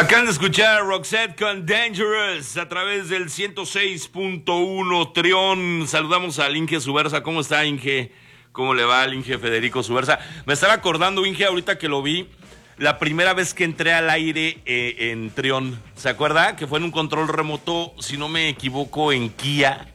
Acaban de escuchar a Roxette con Dangerous a través del 106.1 Trión. Saludamos al Inge Subversa. ¿Cómo está, Inge? ¿Cómo le va al Inge Federico Subversa? Me estaba acordando, Inge, ahorita que lo vi, la primera vez que entré al aire en Trión. ¿Se acuerda? Que fue en un control remoto, si no me equivoco, en Kia.